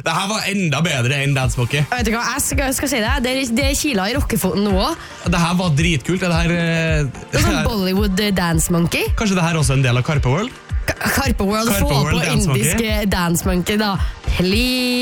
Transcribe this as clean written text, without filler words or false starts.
Det her var enda bedre enn Dance Monkey. Vet du hva, jeg skal si det. Det er kila i rockefoten nå også. Det her var dritkult. Det her, Sånn Bollywood Dance Monkey. kanskje det her også er en del av Carpe World? Carpe World, Carpe få World på Dance indisk Monkey. Dance Monkey da. Please.